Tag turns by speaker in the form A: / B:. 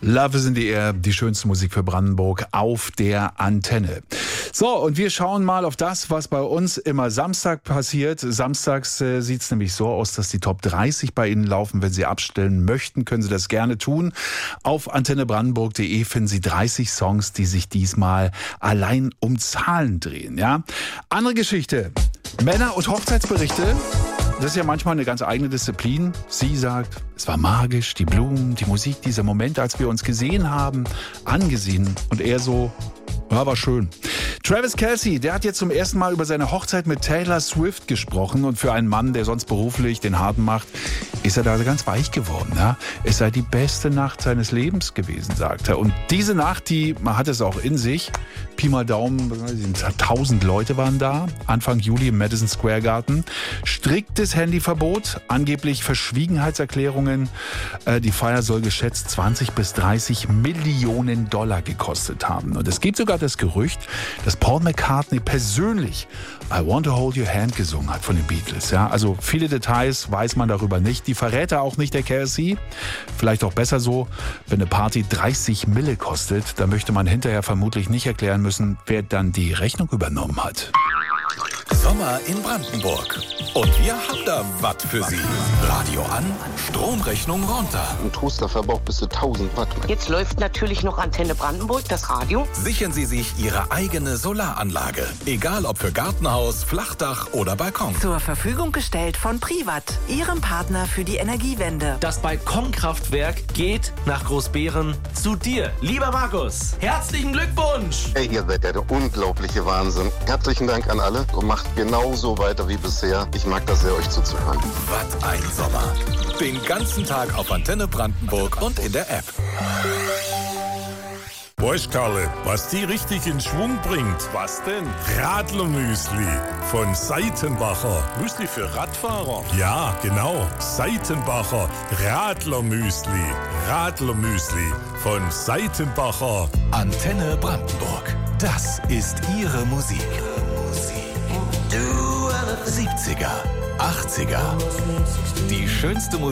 A: Love is in the Air, die schönste Musik für Brandenburg auf der Antenne. So, und wir schauen mal auf das, was bei uns immer Samstag passiert. Samstags sieht es nämlich so aus, dass die Top 30 bei Ihnen laufen. Wenn Sie abstellen möchten, können Sie das gerne tun. Auf antennebrandenburg.de finden Sie 30 Songs, die sich diesmal allein um Zahlen drehen. Ja? Andere Geschichte. Männer- und Hochzeitsberichte. Das ist ja manchmal eine ganz eigene Disziplin. Sie sagt, es war magisch, die Blumen, die Musik, dieser Moment, als wir uns gesehen haben, angesehen. Und er so, ja, war schön. Travis Kelce, der hat jetzt zum ersten Mal über seine Hochzeit mit Taylor Swift gesprochen. Und für einen Mann, der sonst beruflich den Harten macht, ist er da ganz weich geworden. Ja? Es sei die beste Nacht seines Lebens gewesen, sagt er. Und diese Nacht, man hat es auch in sich. Pi mal Daumen, 1000 Leute waren da. Anfang Juli im Madison Square Garden. Striktes Handyverbot, angeblich Verschwiegenheitserklärungen. Die Feier soll geschätzt 20 bis 30 Millionen Dollar gekostet haben. Und es gibt sogar das Gerücht, dass Paul McCartney persönlich I Want to Hold Your Hand gesungen hat von den Beatles. Ja, also viele Details weiß man darüber nicht. Die verrät er auch nicht, der Kelce. Vielleicht auch besser so, wenn eine Party 30 Mille kostet, da möchte man hinterher vermutlich nicht erklären müssen, wer dann die Rechnung übernommen hat.
B: Sommer in Brandenburg. Und wir haben da was für Sie. Radio an, Stromrechnung runter.
C: Ein Toaster verbraucht bis zu 1000 Watt.
D: Jetzt läuft natürlich noch Antenne Brandenburg, das Radio.
B: Sichern Sie sich Ihre eigene Solaranlage. Egal ob für Gartenhaus, Flachdach oder Balkon.
E: Zur Verfügung gestellt von Privat, Ihrem Partner für die Energiewende.
F: Das Balkonkraftwerk geht nach Großbeeren zu dir, lieber Markus. Herzlichen Glückwunsch!
C: Hey, ihr seid ja der unglaubliche Wahnsinn. Herzlichen Dank an alle und macht genauso weiter wie bisher. Ich mag das sehr, euch zuzuhören.
B: Was ein Sommer. Den ganzen Tag auf Antenne Brandenburg und in der App.
G: Weißt Karle, was die richtig in Schwung bringt? Was denn? Radlermüsli von Seitenbacher. Müsli für Radfahrer? Ja, genau. Seitenbacher Radlermüsli. Radlermüsli von Seitenbacher.
B: Antenne Brandenburg. Das ist Ihre Musik. 70er, 80er. Die schönste Musik